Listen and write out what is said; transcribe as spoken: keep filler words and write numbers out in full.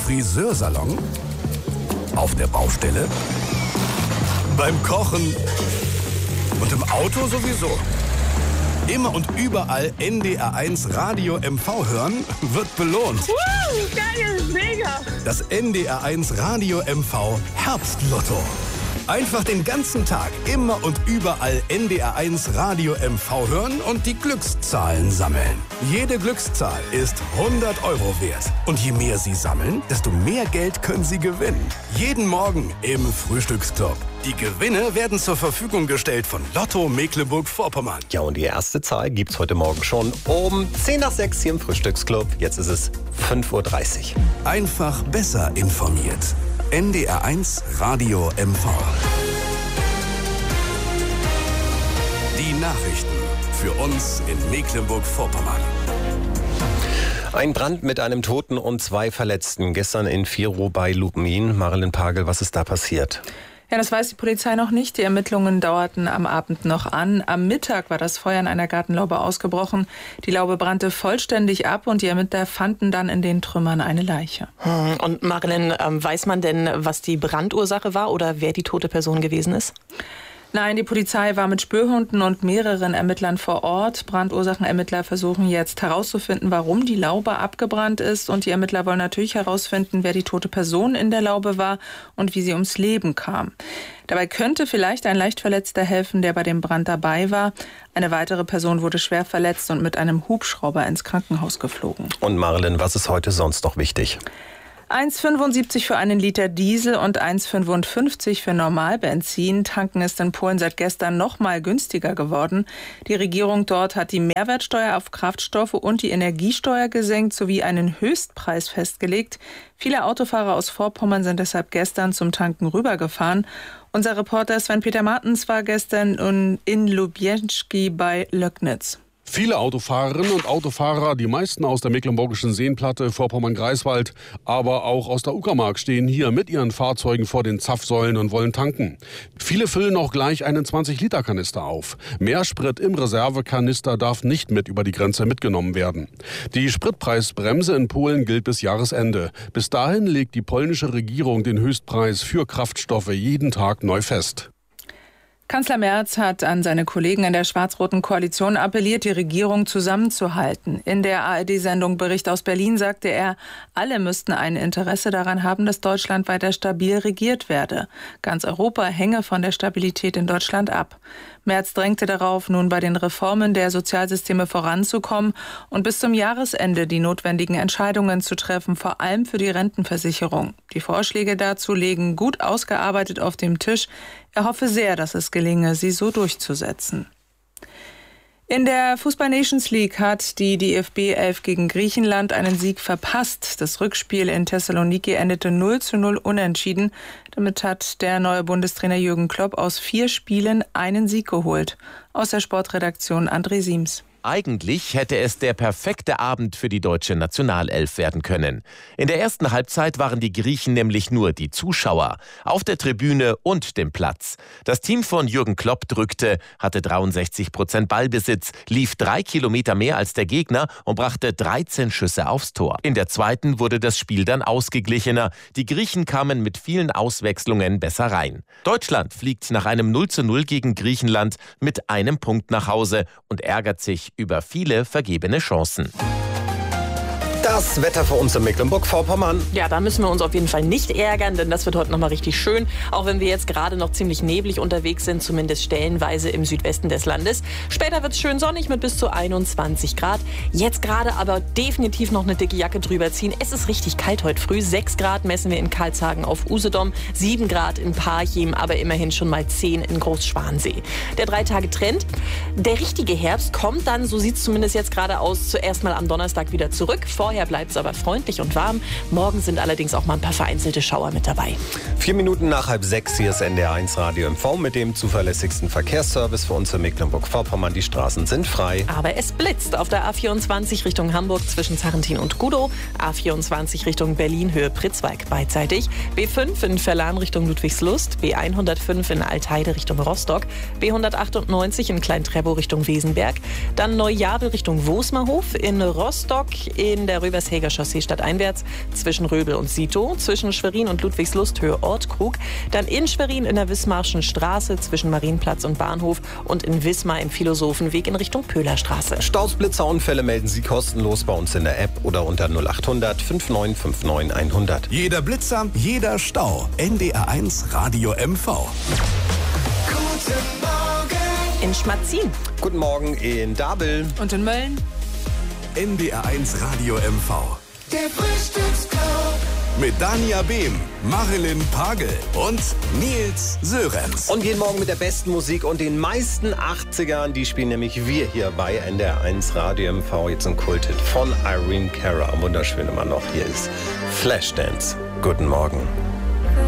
Friseursalon? Auf der Baustelle? Beim Kochen? Und im Auto sowieso? Immer und überall N D R eins Radio M V hören wird belohnt. Uh, geil, mega! Das N D R eins Radio M V Herbstlotto. Einfach den ganzen Tag immer und überall N D R eins Radio M V hören und die Glückszahlen sammeln. Jede Glückszahl ist hundert Euro wert. Und je mehr Sie sammeln, desto mehr Geld können Sie gewinnen. Jeden Morgen im Frühstücksclub. Die Gewinne werden zur Verfügung gestellt von Lotto Mecklenburg-Vorpommern. Ja, und die erste Zahl gibt's heute Morgen schon um zehn nach sechs hier im Frühstücksclub. Jetzt ist es fünf Uhr dreißig. Einfach besser informiert. N D R eins Radio M V. Die Nachrichten für uns in Mecklenburg-Vorpommern. Ein Brand mit einem Toten und zwei Verletzten. Gestern in Vierow bei Lubmin. Marilyn Pagel, was ist da passiert? Ja, das weiß die Polizei noch nicht. Die Ermittlungen dauerten am Abend noch an. Am Mittag war das Feuer in einer Gartenlaube ausgebrochen. Die Laube brannte vollständig ab und die Ermittler fanden dann in den Trümmern eine Leiche. Hm. Und Marilyn, ähm, weiß man denn, was die Brandursache war oder wer die tote Person gewesen ist? Nein, die Polizei war mit Spürhunden und mehreren Ermittlern vor Ort. Brandursachenermittler versuchen jetzt herauszufinden, warum die Laube abgebrannt ist. Und die Ermittler wollen natürlich herausfinden, wer die tote Person in der Laube war und wie sie ums Leben kam. Dabei könnte vielleicht ein Leichtverletzter helfen, der bei dem Brand dabei war. Eine weitere Person wurde schwer verletzt und mit einem Hubschrauber ins Krankenhaus geflogen. Und Marilyn, was ist heute sonst noch wichtig? eins Komma fünfundsiebzig für einen Liter Diesel und eins Komma fünfundfünfzig für Normalbenzin. Tanken ist in Polen seit gestern noch mal günstiger geworden. Die Regierung dort hat die Mehrwertsteuer auf Kraftstoffe und die Energiesteuer gesenkt sowie einen Höchstpreis festgelegt. Viele Autofahrer aus Vorpommern sind deshalb gestern zum Tanken rübergefahren. Unser Reporter Sven-Peter Martens war gestern in Lubienski bei Löcknitz. Viele Autofahrerinnen und Autofahrer, die meisten aus der mecklenburgischen Seenplatte, Vorpommern-Greifswald, aber auch aus der Uckermark, stehen hier mit ihren Fahrzeugen vor den Zapfsäulen und wollen tanken. Viele füllen auch gleich einen zwanzig Liter Kanister auf. Mehr Sprit im Reservekanister darf nicht mit über die Grenze mitgenommen werden. Die Spritpreisbremse in Polen gilt bis Jahresende. Bis dahin legt die polnische Regierung den Höchstpreis für Kraftstoffe jeden Tag neu fest. Kanzler Merz hat an seine Kollegen in der schwarz-roten Koalition appelliert, die Regierung zusammenzuhalten. In der A R D-Sendung Bericht aus Berlin sagte er, alle müssten ein Interesse daran haben, dass Deutschland weiter stabil regiert werde. Ganz Europa hänge von der Stabilität in Deutschland ab. Merz drängte darauf, nun bei den Reformen der Sozialsysteme voranzukommen und bis zum Jahresende die notwendigen Entscheidungen zu treffen, vor allem für die Rentenversicherung. Die Vorschläge dazu liegen gut ausgearbeitet auf dem Tisch. Er hoffe sehr, dass es gelinge, sie so durchzusetzen. In der Fußball-Nations League hat die D F B elf gegen Griechenland einen Sieg verpasst. Das Rückspiel in Thessaloniki endete null zu null unentschieden. Damit hat der neue Bundestrainer Jürgen Klopp aus vier Spielen einen Sieg geholt. Aus der Sportredaktion André Siems. Eigentlich hätte es der perfekte Abend für die deutsche Nationalelf werden können. In der ersten Halbzeit waren die Griechen nämlich nur die Zuschauer, auf der Tribüne und dem Platz. Das Team von Jürgen Klopp drückte, hatte dreiundsechzig Prozent Ballbesitz, lief drei Kilometer mehr als der Gegner und brachte dreizehn Schüsse aufs Tor. In der zweiten wurde das Spiel dann ausgeglichener. Die Griechen kamen mit vielen Auswechslungen besser rein. Deutschland fliegt nach einem null zu null gegen Griechenland mit einem Punkt nach Hause und ärgert sich über viele vergebene Chancen. Das Wetter für uns in Mecklenburg-Vorpommern. Ja, da müssen wir uns auf jeden Fall nicht ärgern, denn das wird heute nochmal richtig schön. Auch wenn wir jetzt gerade noch ziemlich neblig unterwegs sind, zumindest stellenweise im Südwesten des Landes. Später wird es schön sonnig mit bis zu einundzwanzig Grad. Jetzt gerade aber definitiv noch eine dicke Jacke drüber ziehen. Es ist richtig kalt heute früh. sechs Grad messen wir in Karlshagen auf Usedom, sieben Grad in Parchim, aber immerhin schon mal zehn in Großschwansee. Der Drei-Tage-Trend. Der richtige Herbst kommt dann, so sieht es zumindest jetzt gerade aus, zuerst mal am Donnerstag wieder zurück. Vorher bleibt es aber freundlich und warm. Morgen sind allerdings auch mal ein paar vereinzelte Schauer mit dabei. Vier Minuten nach halb sechs, hier ist N D R eins Radio M V mit dem zuverlässigsten Verkehrsservice für uns in Mecklenburg-Vorpommern. Die Straßen sind frei. Aber es blitzt auf der A vierundzwanzig Richtung Hamburg zwischen Sarrentin und Gudow. A vierundzwanzig Richtung Berlin, Höhe Pritzwalk beidseitig. B fünf in Verlan Richtung Ludwigslust. B hundertfünf in Altheide Richtung Rostock. B hundertachtundneunzig in Klein-Treppow Richtung Wesenberg. Dann Neujabel Richtung Wosmerhof. In Rostock in der Röber Elvershäger Chaussee stadteinwärts, zwischen Röbel und Sito, zwischen Schwerin und Ludwigslust Höhe Ortkrug, dann in Schwerin in der Wismarschen Straße zwischen Marienplatz und Bahnhof und in Wismar im Philosophenweg in Richtung Pöhlerstraße. Staus, Blitzerunfälle melden Sie kostenlos bei uns in der App oder unter null acht hundert fünfundneunzig neunundfünfzig hundert. Jeder Blitzer, jeder Stau. N D R eins Radio M V. Guten Morgen. In Schmatzin. Guten Morgen in Dabel. Und in Mölln. N D R eins Radio M V. Der Frühstücksclub. Mit Dania Behm, Marilyn Pagel und Nils Sörenz. Und jeden Morgen mit der besten Musik und den meisten achtzigern. Die spielen nämlich wir hier bei N D R eins Radio M V. Jetzt ein Kulthit von Irene Cara. Wunderschön immer noch. Hier ist Flashdance. Guten Morgen.